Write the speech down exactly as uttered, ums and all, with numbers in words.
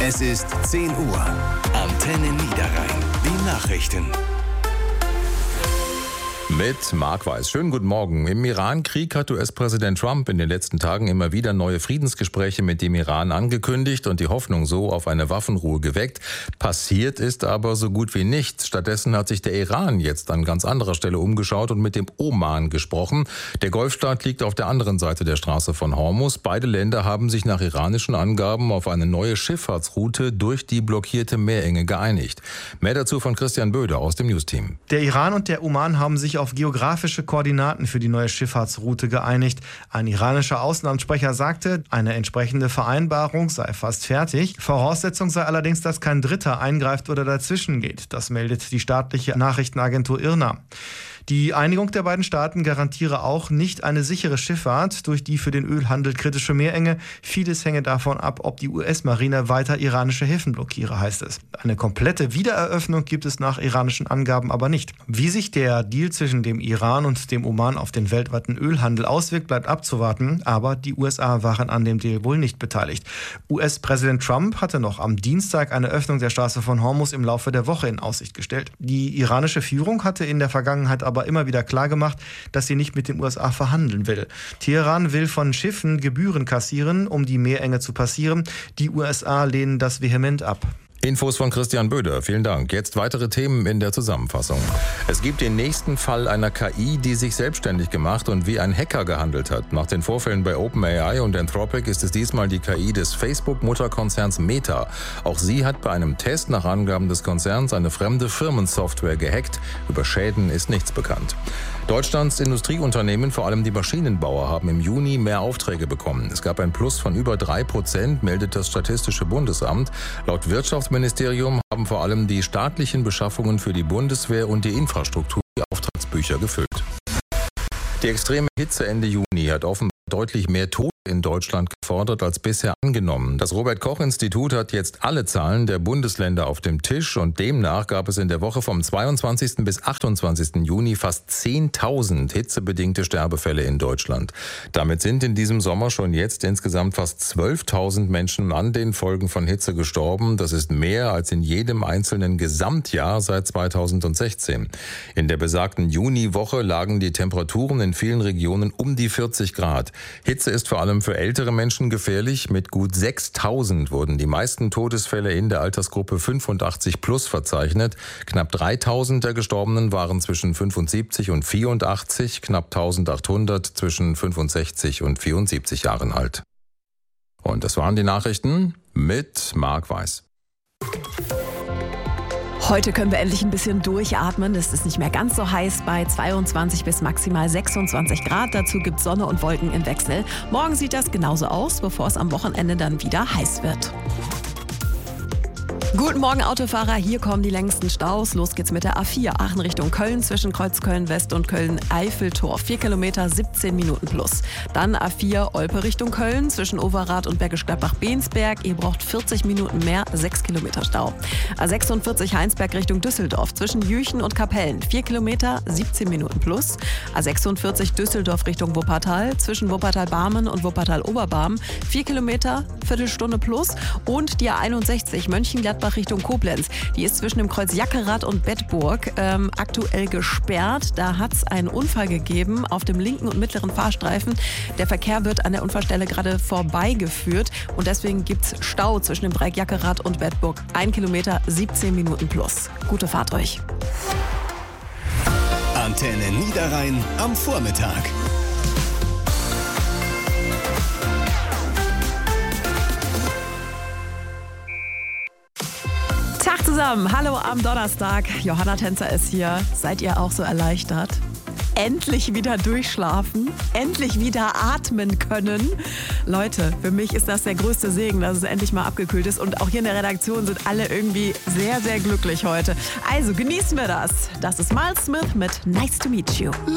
Es ist zehn Uhr. Antenne Niederrhein. Die Nachrichten. Mit Marc Weiß. Schönen guten Morgen. Im Iran-Krieg hat U S-Präsident Trump in den letzten Tagen immer wieder neue Friedensgespräche mit dem Iran angekündigt und die Hoffnung so auf eine Waffenruhe geweckt. Passiert ist aber so gut wie nichts. Stattdessen hat sich der Iran jetzt an ganz anderer Stelle umgeschaut und mit dem Oman gesprochen. Der Golfstaat liegt auf der anderen Seite der Straße von Hormuz. Beide Länder haben sich nach iranischen Angaben auf eine neue Schifffahrtsroute durch die blockierte Meerenge geeinigt. Mehr dazu von Christian Böder aus dem Newsteam. Der Iran und der Oman haben sich auf geografische Koordinaten für die neue Schifffahrtsroute geeinigt. Ein iranischer Außenamtssprecher sagte, eine entsprechende Vereinbarung sei fast fertig. Voraussetzung sei allerdings, dass kein Dritter eingreift oder dazwischen geht. Das meldet die staatliche Nachrichtenagentur I R N A. Die Einigung der beiden Staaten garantiere auch nicht eine sichere Schifffahrt durch die für den Ölhandel kritische Meerenge. Vieles hänge davon ab, ob die U S-Marine weiter iranische Häfen blockiere, heißt es. Eine komplette Wiedereröffnung gibt es nach iranischen Angaben aber nicht. Wie sich der Deal zwischen dem Iran und dem Oman auf den weltweiten Ölhandel auswirkt, bleibt abzuwarten. Aber die U S A waren an dem Deal wohl nicht beteiligt. U S-Präsident Trump hatte noch am Dienstag eine Öffnung der Straße von Hormuz im Laufe der Woche in Aussicht gestellt. Die iranische Führung hatte in der Vergangenheit aber aber immer wieder klargemacht, dass sie nicht mit den U S A verhandeln will. Teheran will von Schiffen Gebühren kassieren, um die Meerenge zu passieren. Die U S A lehnen das vehement ab. Infos von Christian Böder. Vielen Dank. Jetzt weitere Themen in der Zusammenfassung. Es gibt den nächsten Fall einer K I, die sich selbstständig gemacht und wie ein Hacker gehandelt hat. Nach den Vorfällen bei OpenAI und Anthropic ist es diesmal die K I des Facebook-Mutterkonzerns Meta. Auch sie hat bei einem Test nach Angaben des Konzerns eine fremde Firmensoftware gehackt. Über Schäden ist nichts bekannt. Deutschlands Industrieunternehmen, vor allem die Maschinenbauer, haben im Juni mehr Aufträge bekommen. Es gab ein Plus von über drei Prozent, meldet das Statistische Bundesamt. Laut Wirtschaftsministerium haben vor allem die staatlichen Beschaffungen für die Bundeswehr und die Infrastruktur die Auftragsbücher gefüllt. Die extreme Hitze Ende Juni hat offenbar deutlich mehr Tote in Deutschland gefordert als bisher angenommen. Das Robert-Koch-Institut hat jetzt alle Zahlen der Bundesländer auf dem Tisch und demnach gab es in der Woche vom zweiundzwanzigsten bis achtundzwanzigsten Juni fast zehntausend hitzebedingte Sterbefälle in Deutschland. Damit sind in diesem Sommer schon jetzt insgesamt fast zwölftausend Menschen an den Folgen von Hitze gestorben. Das ist mehr als in jedem einzelnen Gesamtjahr seit zweitausendsechzehn. In der besagten Juniwoche lagen die Temperaturen in vielen Regionen um die vierzig Grad. Hitze ist vor allem für ältere Menschen gefährlich. Mit gut sechstausend wurden die meisten Todesfälle in der Altersgruppe fünfundachtzig plus verzeichnet. Knapp dreitausend der Gestorbenen waren zwischen fünfundsiebzig und vierundachtzig, knapp eintausendachthundert zwischen fünfundsechzig und vierundsiebzig Jahren alt. Und das waren die Nachrichten mit Marc Weiß. Heute können wir endlich ein bisschen durchatmen. Es ist nicht mehr ganz so heiß bei zweiundzwanzig bis maximal sechsundzwanzig Grad. Dazu gibt es Sonne und Wolken im Wechsel. Morgen sieht das genauso aus, bevor es am Wochenende dann wieder heiß wird. Guten Morgen Autofahrer, hier kommen die längsten Staus. Los geht's mit der A vier Aachen Richtung Köln zwischen Kreuzköln-West und Köln-Eiffeltor. vier Kilometer, siebzehn Minuten plus. Dann A vier Olpe Richtung Köln zwischen Overath und Bergisch Gladbach-Bensberg. Ihr braucht vierzig Minuten mehr, sechs Kilometer Stau. A sechsundvierzig Heinsberg Richtung Düsseldorf zwischen Jüchen und Kapellen. vier Kilometer, siebzehn Minuten plus. A sechsundvierzig Düsseldorf Richtung Wuppertal zwischen Wuppertal-Barmen und Wuppertal-Oberbarmen. vier Kilometer, Viertelstunde plus. Und die A einundsechzig Mönchengladbach Richtung Koblenz. Die ist zwischen dem Kreuz Jackerath und Bedburg ähm, aktuell gesperrt. Da hat es einen Unfall gegeben auf dem linken und mittleren Fahrstreifen. Der Verkehr wird an der Unfallstelle gerade vorbeigeführt und deswegen gibt es Stau zwischen dem Dreieck Jackerath und Bedburg. Ein Kilometer, siebzehn Minuten plus. Gute Fahrt euch. Antenne Niederrhein am Vormittag. Tag zusammen, hallo am Donnerstag. Johanna Tänzer ist hier. Seid ihr auch so erleichtert? Endlich wieder durchschlafen, endlich wieder atmen können. Leute, für mich ist das der größte Segen, dass es endlich mal abgekühlt ist. Und auch hier in der Redaktion sind alle irgendwie sehr, sehr glücklich heute. Also genießen wir das. Das ist Miles Smith mit Nice to Meet You.